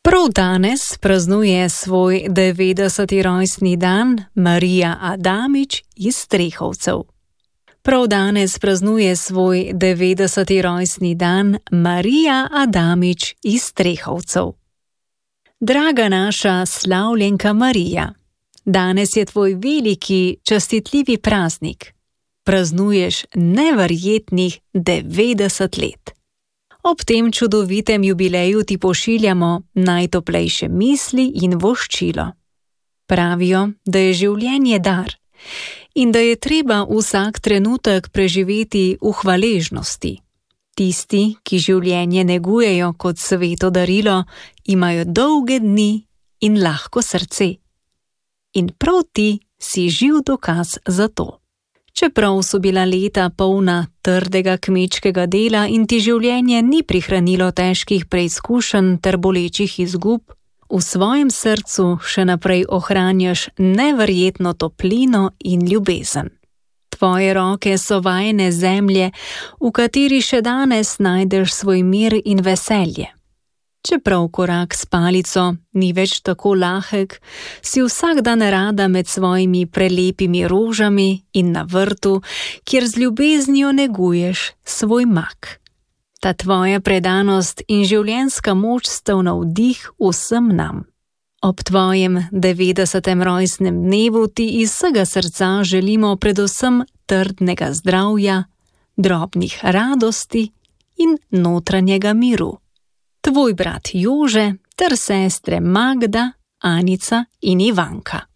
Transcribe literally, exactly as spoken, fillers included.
Prav danes praznuje svoj devetdeseti rojstni dan Marija Adamič iz Strehovcev. Prav danes praznuje svoj devetdeseti rojstni dan Marija Adamič iz Strehovcev. Draga naša slavljenka Marija, danes je tvoj veliki, častitljivi praznik. Praznuješ neverjetnih devetdeset let. Ob tem čudovitem jubileju ti pošiljamo najtoplejše misli in voščilo. Pravijo, da je življenje dar in da je treba vsak trenutek preživeti v hvaležnosti. Tisti, ki življenje negujejo kot sveto darilo, imajo dolge dni in lahko srce. In prav ti si živ dokaz za to. Čeprav so bila leta polna trdega kmečkega dela in ti življenje ni prihranilo težkih preizkušenj ter bolečih izgub, v svojem srcu še naprej ohranjaš neverjetno toplino in ljubezen. Tvoje roke so vajene zemlje, v kateri še danes najdeš svoj mir in veselje. Čeprav korak s palico ni več tako lahek, si vsak dan rada med svojimi prelepimi rožami in na vrtu, kjer z ljubeznijo neguješ svoj mak. Ta tvoja predanost in življenjska moč sta v navdih vsem nam. Ob tvojem devetdesetem rojstnem dnevu ti iz vsega srca želimo predvsem trdnega zdravja, drobnih radosti in notranjega miru. Tvoj brat Jože ter sestre Magda, Anica in Ivanka.